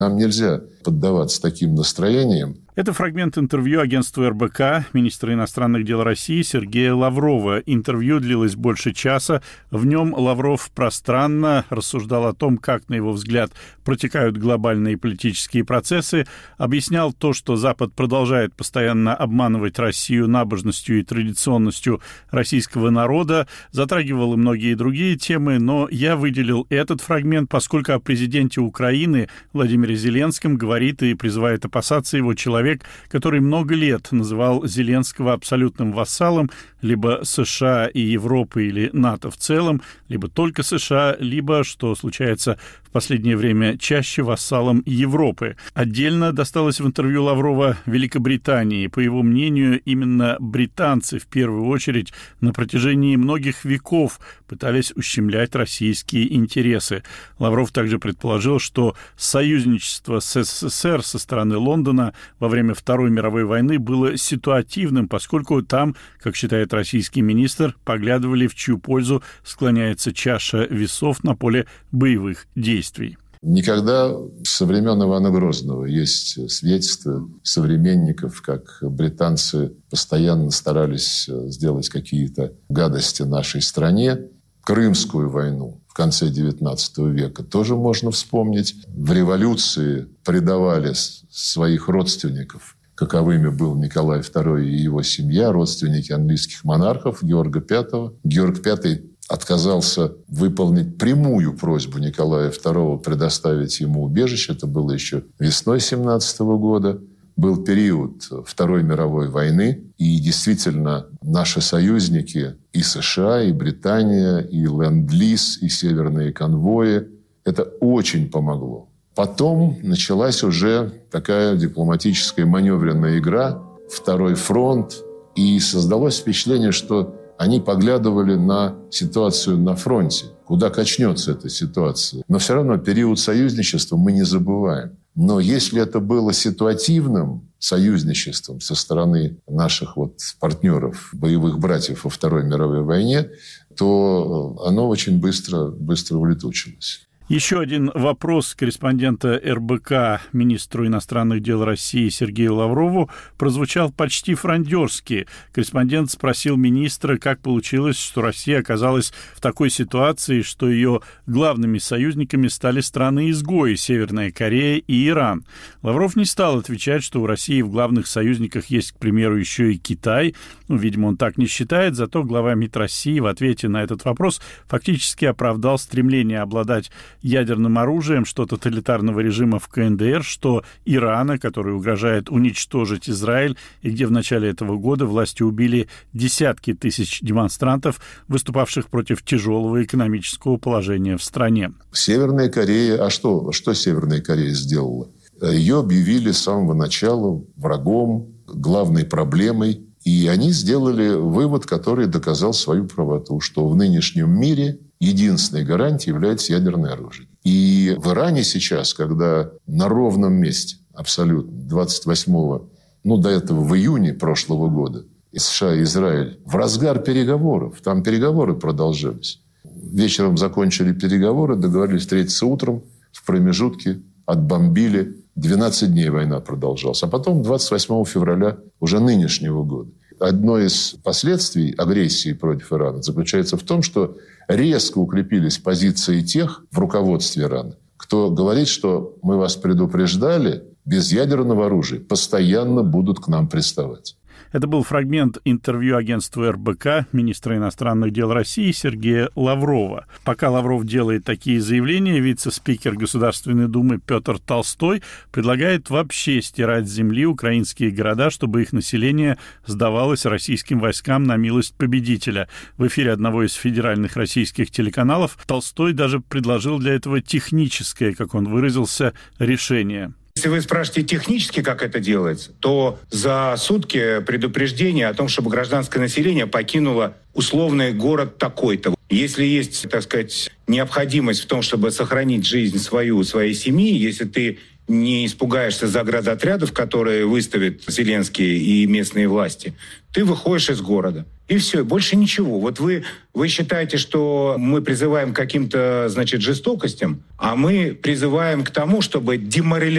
Нам нельзя поддаваться таким настроениям. Это фрагмент интервью агентству РБК министра иностранных дел России Сергея Лаврова. Интервью длилось больше часа. В нем Лавров пространно рассуждал о том, как, на его взгляд, протекают глобальные политические процессы, объяснял то, что Запад продолжает постоянно обманывать Россию набожностью и традиционностью российского народа, затрагивал и многие другие темы, но я выделил этот фрагмент, поскольку о президенте Украины Владимире Зеленском говорит и призывает опасаться его человек, который много лет называл Зеленского абсолютным вассалом либо США и Европы или НАТО в целом, либо только США, либо, что случается в последнее время, чаще вассалом Европы. Отдельно досталось в интервью Лаврова Великобритании. По его мнению, именно британцы в первую очередь на протяжении многих веков пытались ущемлять российские интересы. Лавров также предположил, что союзничество с СССР со стороны Лондона во время Второй мировой войны было ситуативным, поскольку там, как считает российский министр, поглядывали, в чью пользу склоняется чаша весов на поле боевых действий. Никогда со времен Ивана Грозного есть свидетельства современников, как британцы постоянно старались сделать какие-то гадости нашей стране. Крымскую войну в конце XIX века тоже можно вспомнить. В революции предавали своих родственников, каковыми был Николай II и его семья, родственники английских монархов Георга V. Георг V отказался выполнить прямую просьбу Николая II предоставить ему убежище. Это было еще весной 1917 года. Был период Второй мировой войны, и действительно наши союзники и США, и Британия, и Ленд-Лиз, и северные конвои, это очень помогло. Потом началась уже такая дипломатическая маневренная игра, Второй фронт, и создалось впечатление, что они поглядывали на ситуацию на фронте, куда качнется эта ситуация. Но все равно период союзничества мы не забываем. Но если это было ситуативным союзничеством со стороны наших партнеров, боевых братьев во Второй мировой войне, то оно очень быстро улетучилось. Еще один вопрос корреспондента РБК министру иностранных дел России Сергею Лаврову прозвучал почти фрондерски. Корреспондент спросил министра, как получилось, что Россия оказалась в такой ситуации, что ее главными союзниками стали страны-изгои Северная Корея и Иран. Лавров не стал отвечать, что у России в главных союзниках есть, к примеру, еще и Китай. Видимо, он так не считает, зато глава МИД России в ответе на этот вопрос фактически оправдал стремление обладать ядерным оружием, что тоталитарного режима в КНДР, что Ирана, который угрожает уничтожить Израиль, и где в начале этого года власти убили десятки тысяч демонстрантов, выступавших против тяжелого экономического положения в стране. Северная Корея... А что Северная Корея сделала? Ее объявили с самого начала врагом, главной проблемой. И они сделали вывод, который доказал свою правоту, что в нынешнем мире единственной гарантией является ядерное оружие. И в Иране сейчас, когда на ровном месте, абсолютно, 28-го, до этого в июне прошлого года, США и Израиль, в разгар переговоров, там переговоры продолжались. Вечером закончили переговоры, договорились встретиться утром, в промежутке отбомбили. 12 дней война продолжалась. А потом 28 февраля уже нынешнего года. Одно из последствий агрессии против Ирана заключается в том, что резко укрепились позиции тех в руководстве Ирана, кто говорит, что мы вас предупреждали, без ядерного оружия постоянно будут к нам приставать. Это был фрагмент интервью агентству РБК министра иностранных дел России Сергея Лаврова. Пока Лавров делает такие заявления, вице-спикер Государственной Думы Петр Толстой предлагает вообще стирать с земли украинские города, чтобы их население сдавалось российским войскам на милость победителя. В эфире одного из федеральных российских телеканалов Толстой даже предложил для этого техническое, как он выразился, решение. Если вы спрашиваете технически, как это делается, то за сутки предупреждение о том, чтобы гражданское население покинуло условный город такой-то. Если есть, так сказать, необходимость в том, чтобы сохранить жизнь свою, своей семьи, если ты не испугаешься заградотрядов, которые выставят Зеленский и местные власти, ты выходишь из города. И все, больше ничего. Вот вы считаете, что мы призываем к каким-то, жестокостям, а мы призываем к тому, чтобы деморализовать